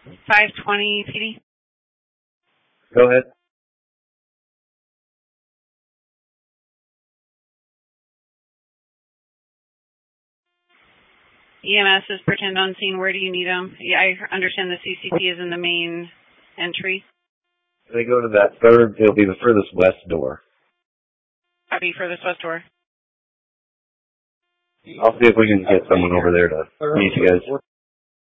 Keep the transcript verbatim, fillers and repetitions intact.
five twenty P D. Go ahead. E M S is pretend on scene. Where do you need them? Yeah, I understand the C C P is in the main entry. They go to that third, it'll be the furthest west door. Copy, furthest west door. I'll see if we can get someone over there to meet you guys.